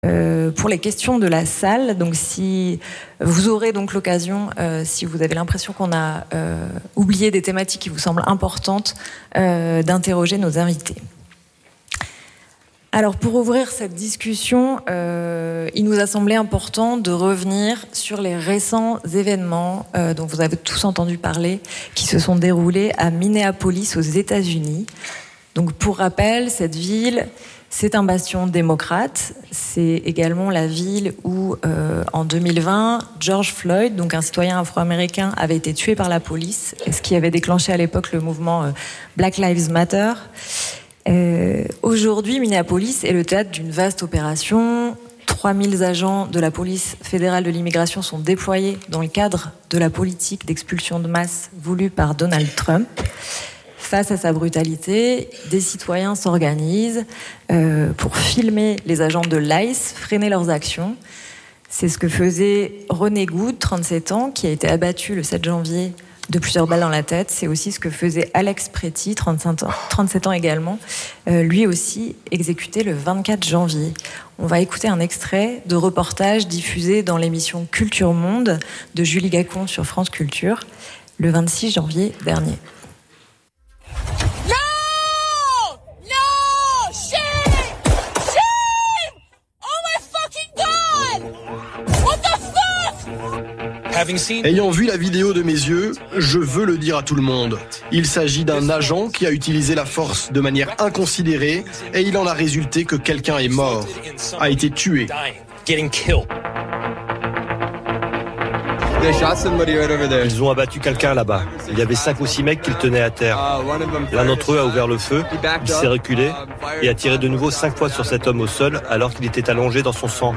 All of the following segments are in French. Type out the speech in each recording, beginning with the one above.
Pour les questions de la salle, donc si vous aurez donc l'occasion, si vous avez l'impression qu'on a oublié des thématiques qui vous semblent importantes, d'interroger nos invités. Alors pour ouvrir cette discussion, il nous a semblé important de revenir sur les récents événements dont vous avez tous entendu parler, qui se sont déroulés à Minneapolis aux États-Unis. Donc pour rappel, cette ville, c'est un bastion démocrate. C'est également la ville où, en 2020, George Floyd, donc un citoyen afro-américain, avait été tué par la police, ce qui avait déclenché à l'époque le mouvement Black Lives Matter. Aujourd'hui, Minneapolis est le théâtre d'une vaste opération. 3000 agents de la police fédérale de l'immigration sont déployés dans le cadre de la politique d'expulsion de masse voulue par Donald Trump. Face à sa brutalité, des citoyens s'organisent pour filmer les agents de l'ICE, freiner leurs actions. C'est ce que faisait René Good, 37 ans, qui a été abattu le 7 janvier de plusieurs balles dans la tête. C'est aussi ce que faisait Alex Pretty, 37 ans également, lui aussi exécuté le 24 janvier. On va écouter un extrait de reportage diffusé dans l'émission Culture Monde de Julie Gacon sur France Culture le 26 janvier dernier. Ayant vu la vidéo de mes yeux, je veux le dire à tout le monde. Il s'agit d'un agent qui a utilisé la force de manière inconsidérée et il en a résulté que quelqu'un est mort, a été tué. Ils ont abattu quelqu'un là-bas. Il y avait 5 ou 6 mecs qui le tenaient à terre. L'un d'entre eux a ouvert le feu, il s'est reculé et a tiré de nouveau 5 fois sur cet homme au sol alors qu'il était allongé dans son sang.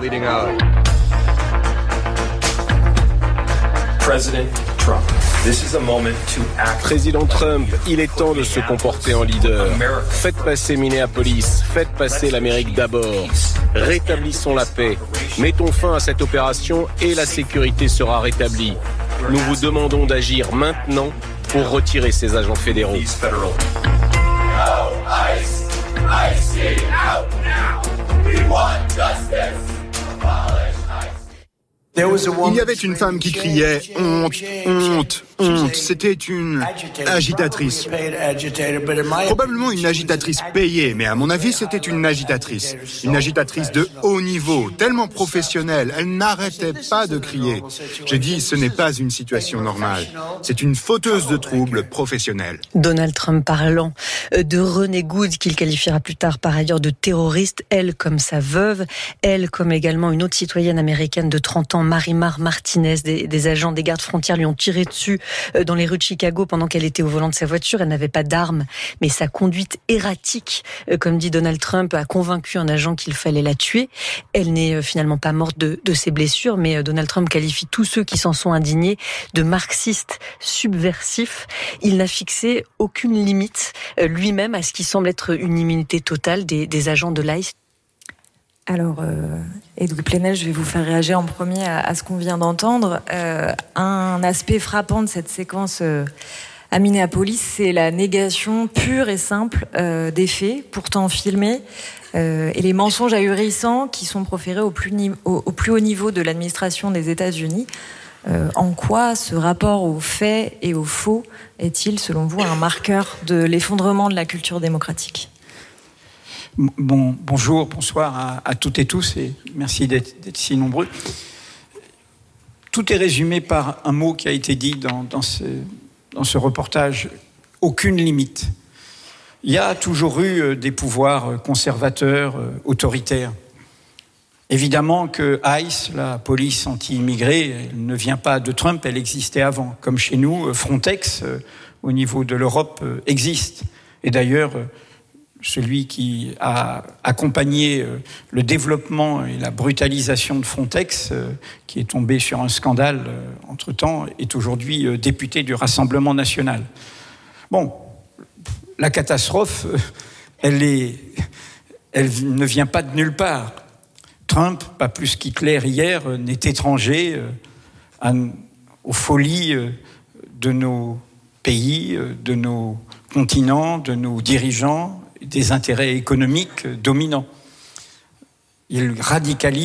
Président Trump, il est temps de se comporter en leader. Faites passer Minneapolis, faites passer l'Amérique d'abord. Rétablissons la paix. Mettons fin à cette opération et la sécurité sera rétablie. Nous vous demandons d'agir maintenant pour retirer ces agents fédéraux. Il y avait une femme qui criait « Honte, honte, honte ». C'était une agitatrice. Probablement une agitatrice payée, mais à mon avis, c'était une agitatrice. Une agitatrice de haut niveau, tellement professionnelle. Elle n'arrêtait pas de crier. J'ai dit « Ce n'est pas une situation normale. C'est une fauteuse de troubles professionnelle ». Donald Trump parlant de René Good, qu'il qualifiera plus tard par ailleurs de terroriste, elle comme sa veuve, elle comme également une autre citoyenne américaine de 30 ans, Marie-Mar Martinez. Des agents des gardes frontières lui ont tiré dessus dans les rues de Chicago pendant qu'elle était au volant de sa voiture. Elle n'avait pas d'arme, mais sa conduite erratique, comme dit Donald Trump, a convaincu un agent qu'il fallait la tuer. Elle n'est finalement pas morte de ses blessures, mais Donald Trump qualifie tous ceux qui s'en sont indignés de marxistes subversifs. Il n'a fixé aucune limite lui-même à ce qui semble être une immunité totale des agents de l'ICE. Alors, Edoui Plenel, je vais vous faire réagir en premier à ce qu'on vient d'entendre. Un aspect frappant de cette séquence à Minneapolis, c'est la négation pure et simple des faits, pourtant filmés, et les mensonges ahurissants qui sont proférés au plus haut niveau de l'administration des États-Unis. En quoi ce rapport aux faits et aux faux est-il, selon vous, un marqueur de l'effondrement de la culture démocratique ? Bonjour, bonsoir à toutes et tous et merci d'être si nombreux. Tout est résumé par un mot qui a été dit dans ce reportage, aucune limite. Il y a toujours eu des pouvoirs conservateurs, autoritaires. Évidemment que ICE, la police anti-immigrée, elle ne vient pas de Trump, elle existait avant. Comme chez nous, Frontex, au niveau de l'Europe, existe. Et d'ailleurs, celui qui a accompagné le développement et la brutalisation de Frontex, qui est tombé sur un scandale entre-temps, est aujourd'hui député du Rassemblement national. Bon, la catastrophe, elle ne vient pas de nulle part. Trump, pas plus qu'Hitler hier, n'est étranger aux folies de nos pays, de nos continents, de nos dirigeants, des intérêts économiques dominants. il radicalise